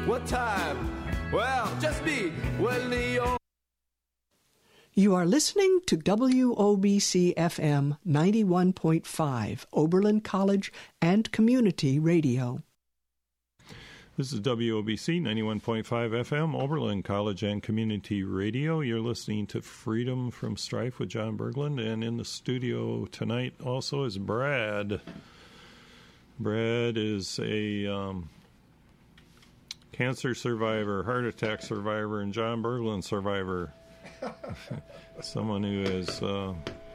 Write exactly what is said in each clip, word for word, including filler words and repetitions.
What time? Well, just me. Well, Neo. You are listening to W O B C F M ninety-one point five, Oberlin College and Community Radio. This is W O B C ninety-one point five F M, Oberlin College and Community Radio. You're listening to Freedom from Strife with John Berglund, and in the studio tonight also is Brad. Brad is a um, cancer survivor, heart attack survivor, and John Berglund survivor. Someone who is, uh,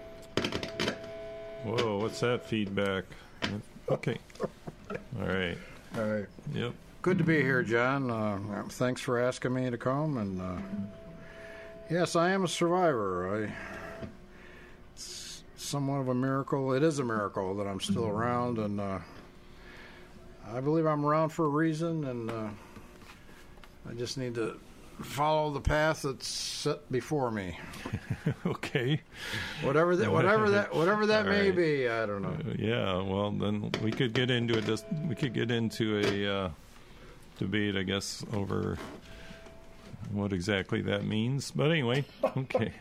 whoa, what's that feedback? Okay. All right. All right. Yep. Good to be here, John. Uh, thanks for asking me to come. And uh, yes, I am a survivor. I, it's somewhat of a miracle. It is a miracle that I'm still around, and uh, I believe I'm around for a reason, and uh, I just need to follow the path that's set before me. Okay. Whatever that, whatever that, whatever that may right. be, I don't know. Uh, yeah. Well, then we could get into it. Just we could get into a uh, debate, I guess, over what exactly that means. But anyway, okay.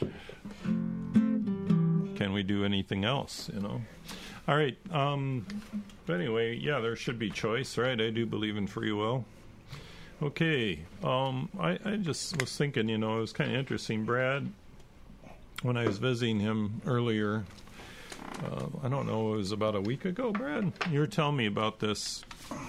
Can we do anything else? You know. All right. Um, but anyway, yeah, there should be choice, right? I do believe in free will. Okay, um, I, I just was thinking, you know, it was kind of interesting, Brad, when I was visiting him earlier, uh, I don't know, it was about a week ago, Brad, you were telling me about this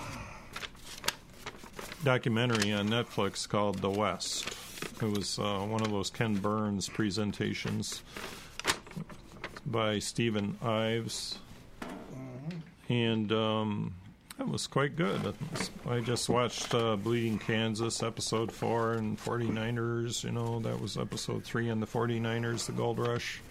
documentary on Netflix called The West. It was uh, one of those Ken Burns presentations by Stephen Ives, and um that was quite good. I just watched uh, Bleeding Kansas, episode four, and forty-niners, you know, that was episode three on the forty-niners, the Gold Rush.